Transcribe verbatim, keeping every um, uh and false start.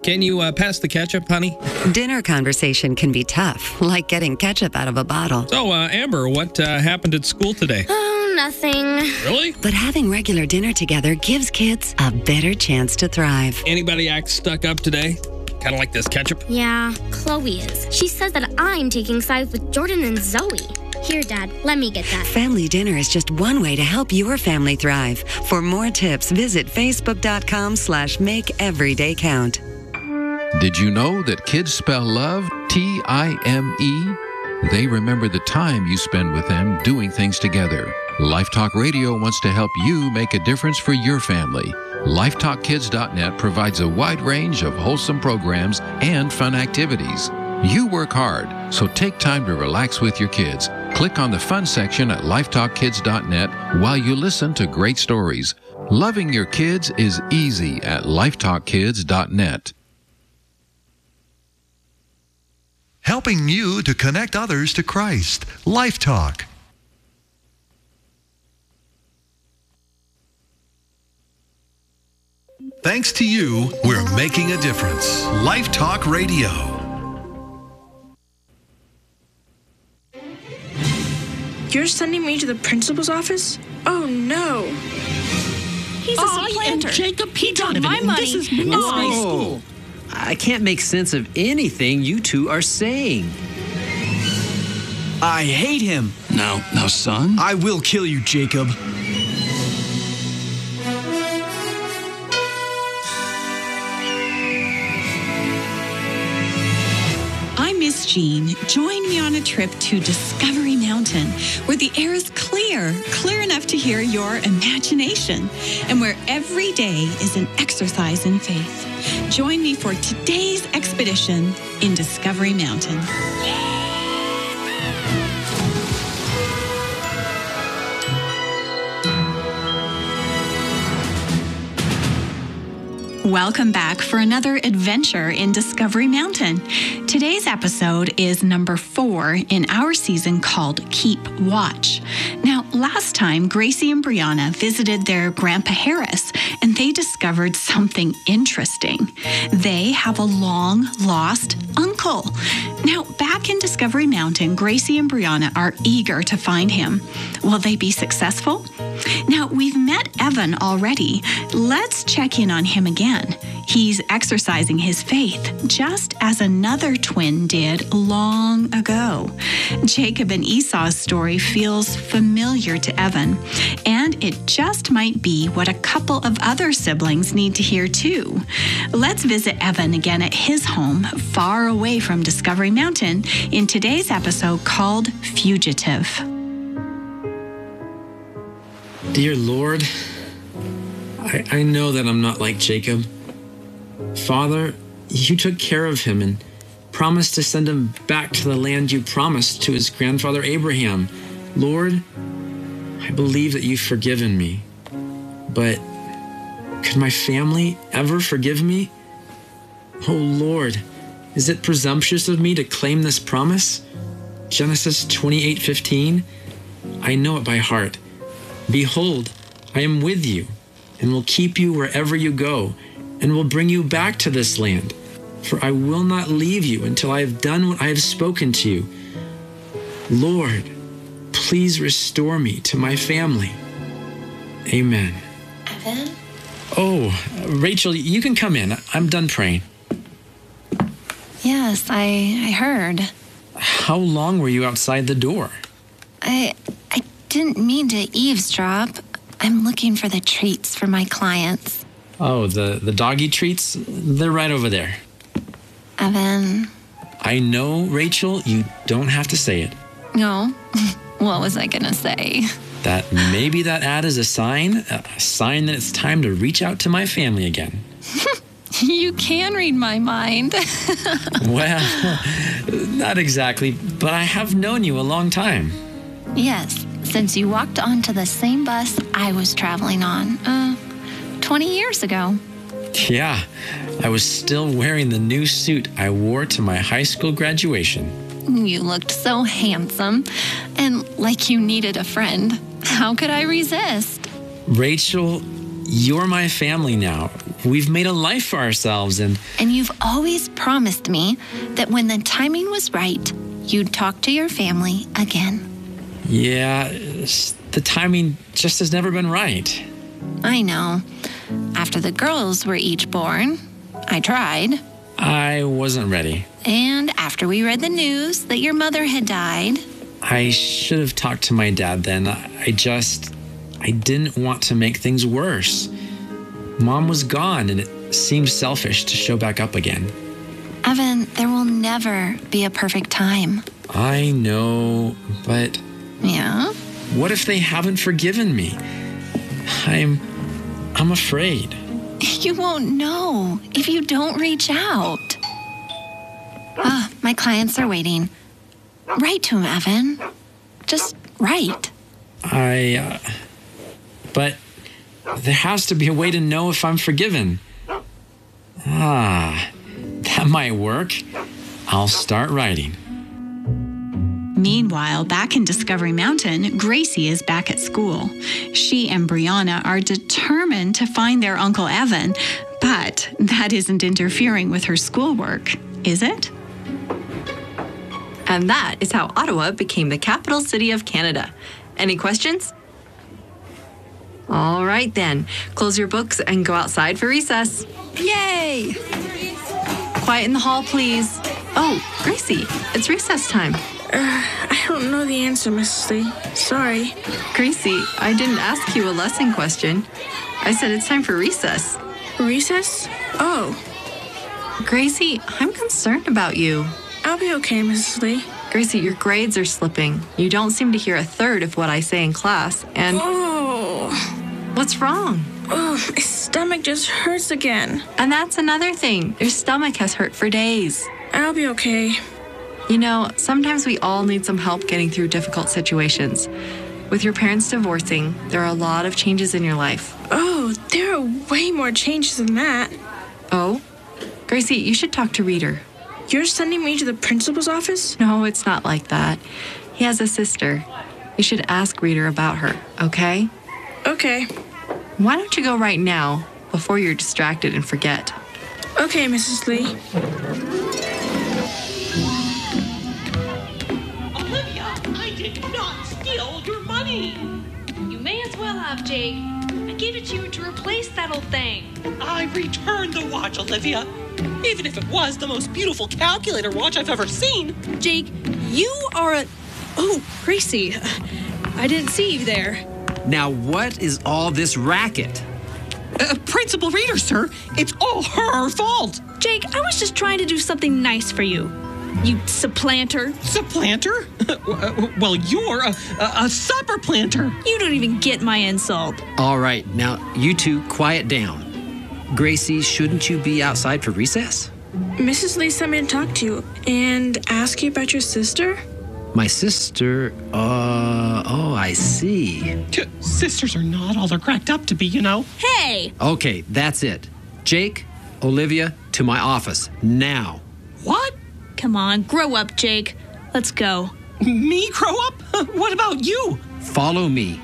Can you uh, pass the ketchup, honey? Dinner conversation can be tough, like getting ketchup out of a bottle. So, uh, Amber, what uh, happened at school today? Oh, nothing. Really? But having regular dinner together gives kids a better chance to thrive. Anybody act stuck up today? Kind of like this ketchup? Yeah, Chloe is. She says that I'm taking sides with Jordan and Zoe. Here, Dad, let me get that. Family dinner is just one way to help your family thrive. For more tips, visit facebook.com slash make every day count. Did you know that kids spell love T I M E? They remember the time you spend with them doing things together. Life Talk Radio wants to help you make a difference for your family. life talk kids dot net provides a wide range of wholesome programs and fun activities. You work hard, so take time to relax with your kids. Click on the fun section at life talk kids dot net while you listen to great stories. Loving your kids is easy at life talk kids dot net. Helping you to connect others to Christ. Life Talk. Thanks to you, we're making a difference. Life Talk Radio. You're sending me to the principal's office? Oh, no. He's a I supplanter. am Jacob P. He took Donovan, my and money. This is It's my my school. I can't make sense of anything you two are saying. I hate him. Now, now, son. I will kill you, Jacob. I'm Miss Jean. Join me on a trip to Discovery Mountain, where the air is clear, clear enough to hear your imagination, and where every day is an exercise in faith. Join me for today's expedition in Discovery Mountain. Welcome back for another adventure in Discovery Mountain. Today's episode is number four in our season called Keep Watch. Now, last time, Gracie and Brianna visited their Grandpa Harris, and they discovered something interesting. They have a long-lost uncle. Now, back in Discovery Mountain, Gracie and Brianna are eager to find him. Will they be successful? Now, we've met Evan already. Let's check in on him again. He's exercising his faith, just as another twin did long ago. Jacob and Esau's story feels familiar to Evan, and it just might be what a couple of other siblings need to hear too. Let's visit Evan again at his home, far away from Discovery Mountain, in today's episode called Fugitive. Dear Lord, I, I know that I'm not like Jacob. Father, you took care of him and promised to send him back to the land you promised to his grandfather Abraham. Lord, I believe that you've forgiven me. But could my family ever forgive me? Oh Lord, is it presumptuous of me to claim this promise? Genesis twenty-eight fifteen. I know it by heart. Behold, I am with you, and will keep you wherever you go, and will bring you back to this land. For I will not leave you until I have done what I have spoken to you. Lord, please restore me to my family. Amen. Evan? Oh, Rachel, you can come in. I'm done praying. Yes, I I heard. How long were you outside the door? I I didn't mean to eavesdrop. I'm looking for the treats for my clients. Oh, the, the doggy treats? They're right over there. Evan. I know, Rachel, you don't have to say it. No. What was I gonna say? That maybe that ad is a sign, a sign that it's time to reach out to my family again. You can read my mind. Well, not exactly, but I have known you a long time. Yes, since you walked onto the same bus I was traveling on, uh, twenty years ago. Yeah, I was still wearing the new suit I wore to my high school graduation. You looked so handsome and like you needed a friend. How could I resist? Rachel, you're my family now. we've made a life for ourselves, and... And you've always promised me that when the timing was right, you'd talk to your family again. Yeah, the timing just has never been right. I know. After the girls were each born, I tried. I wasn't ready. And after we read the news that your mother had died... I should have talked to my dad then. I just... I didn't want to make things worse. Mom was gone, and it seemed selfish to show back up again. Evan, there will never be a perfect time. I know, but... Yeah? What if they haven't forgiven me? I'm... I'm afraid. You won't know if you don't reach out. Ah, my clients are waiting. Write to him, Evan. Just write. I, uh... But there has to be a way to know if I'm forgiven. Ah, that might work. I'll start writing. Meanwhile, back in Discovery Mountain, Gracie is back at school. She and Brianna are determined to find their Uncle Evan, but that isn't interfering with her schoolwork, is it? And that is how Ottawa became the capital city of Canada. Any questions? All right then, close your books and go outside for recess. Yay! Quiet in the hall, please. Oh, Gracie, it's recess time. Uh, I don't know the answer, Missus Lee. Sorry. Gracie, I didn't ask you a lesson question. I said it's time for recess. Recess? Oh. Gracie, I'm concerned about you. I'll be okay, Missus Lee. Gracie, your grades are slipping. You don't seem to hear a third of what I say in class, and... Oh. What's wrong? Oh, my stomach just hurts again. And that's another thing. Your stomach has hurt for days. I'll be okay. You know, sometimes we all need some help getting through difficult situations. With your parents divorcing, there are a lot of changes in your life. Oh, there are way more changes than that. Oh? Gracie, you should talk to Reader. You're sending me to the principal's office? No, it's not like that. He has a sister. You should ask Reader about her, okay? Okay. Why don't you go right now, before you're distracted and forget? Okay, Missus Lee. Olivia, I did not steal your money. You may as well have, Jake. I gave it to you to replace that old thing. I returned the watch, Olivia. Even if it was the most beautiful calculator watch I've ever seen. Jake, you are a... Oh, Gracie, I didn't see you there. Now, what is all this racket? Uh, Principal Reader, sir. It's all her fault. Jake, I was just trying to do something nice for you. You supplanter. Supplanter? Well, you're a, a, a supper planter. You don't even get my insult. All right, now, you two quiet down. Gracie, shouldn't you be outside for recess? Missus Lee sent me to talk to you and ask you about your sister. My sister, uh, oh, I see. Sisters are not all they're cracked up to be, you know. Hey! Okay, that's it. Jake, Olivia, to my office, now. What? Come on, grow up, Jake. Let's go. Me grow up? What about you? Follow me.